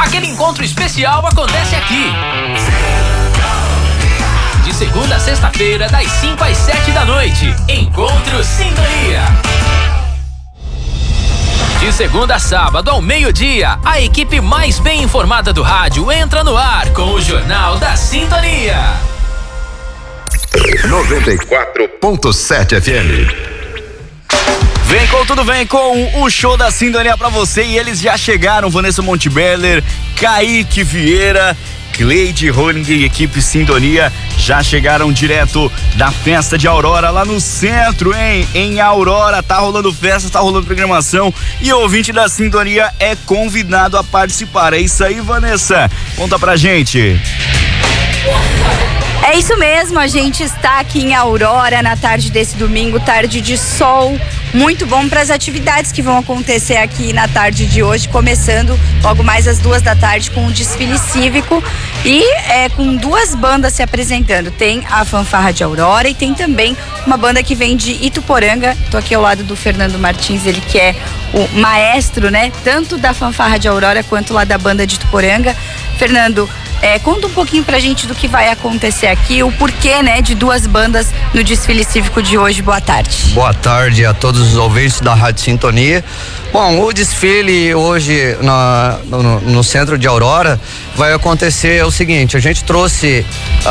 Aquele encontro especial acontece aqui. De segunda a sexta-feira, das 5 às 7 da noite. Encontro Sintonia. De segunda a sábado ao meio-dia, a equipe mais bem informada do rádio entra no ar com o Jornal da Sintonia. 94.7 FM. Vem com tudo, vem com o show da Sintonia pra você, e eles já chegaram: Vanessa Montebeller, Kaique Vieira, Cleide Roling e equipe Sintonia já chegaram direto da festa de Aurora lá no centro, hein? Em Aurora tá rolando festa, tá rolando programação, e o ouvinte da Sintonia é convidado a participar. É isso aí, Vanessa? Conta pra gente. É isso mesmo, a gente está aqui em Aurora na tarde desse domingo, tarde de sol, muito bom para as atividades que vão acontecer aqui na tarde de hoje, começando logo mais às 2 da tarde com o desfile cívico e com 2 bandas se apresentando. Tem a Fanfarra de Aurora e tem também uma banda que vem de Ituporanga. Tô aqui ao lado do Fernando Martins, ele que é o maestro, né, tanto da Fanfarra de Aurora quanto lá da banda de Ituporanga. Fernando, conta um pouquinho pra gente do que vai acontecer aqui, o porquê, né, de 2 bandas no desfile cívico de hoje. Boa tarde. Boa tarde a todos os ouvintes da Rádio Sintonia. Bom, o desfile hoje no centro de Aurora vai acontecer o seguinte: a gente trouxe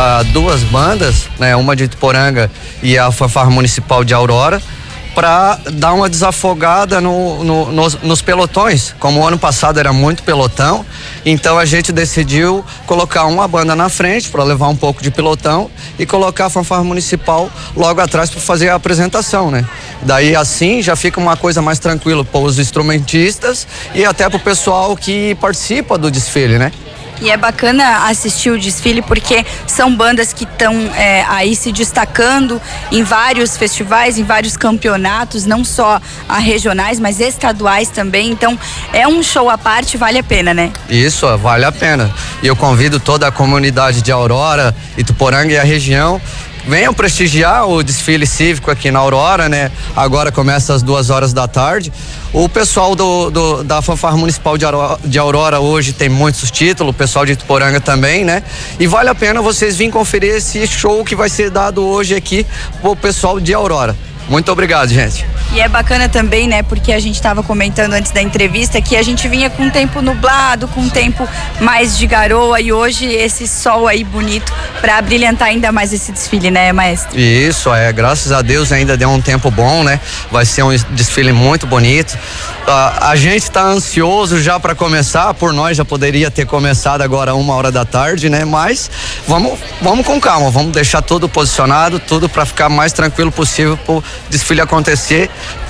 2 bandas, né, uma de Ituporanga e a Fanfarra Municipal de Aurora, para dar uma desafogada nos pelotões. Como o ano passado era muito pelotão, então a gente decidiu colocar uma banda na frente para levar um pouco de pelotão e colocar a Fanfarra Municipal logo atrás para fazer a apresentação, né? Daí assim já fica uma coisa mais tranquila para os instrumentistas e até para o pessoal que participa do desfile, né? E é bacana assistir o desfile porque são bandas que estão aí se destacando em vários festivais, em vários campeonatos, não só regionais, mas estaduais também. Então é um show à parte, vale a pena, né? Isso, vale a pena. E eu convido toda a comunidade de Aurora, Ituporanga e a região, venham prestigiar o desfile cívico aqui na Aurora, né? Agora começa às 2 horas da tarde. O pessoal da Fanfarra Municipal de Aurora hoje tem muitos títulos, o pessoal de Ituporanga também, né? E vale a pena vocês virem conferir esse show que vai ser dado hoje aqui pro pessoal de Aurora. Muito obrigado, gente. E é bacana também, né, porque a gente estava comentando antes da entrevista que a gente vinha com um tempo nublado, com um tempo mais de garoa, e hoje esse sol aí bonito para brilhantar ainda mais esse desfile, né, maestro? Isso, graças a Deus ainda deu um tempo bom, né? Vai ser um desfile muito bonito. A gente está ansioso já para começar, por nós já poderia ter começado agora 1 hora da tarde, né? Mas vamos com calma, vamos deixar tudo posicionado, tudo para ficar mais tranquilo possível pro desfile acontecer